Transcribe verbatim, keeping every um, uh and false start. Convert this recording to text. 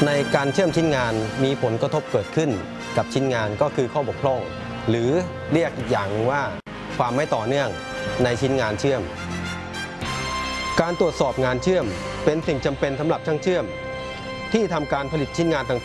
ในการเชื่อมชิ้นงานมีผลกระทบเกิดขึ้นกับชิ้นงานก็คือข้อบกพร่องหรือเรียกอีกอย่างว่าความไม่ต่อเนื่องในชิ้นงานเชื่อมการตรวจสอบงานเชื่อมเป็นสิ่งจำเป็นสำหรับช่างเชื่อมที่ทำการผลิตชิ้นงานต่าง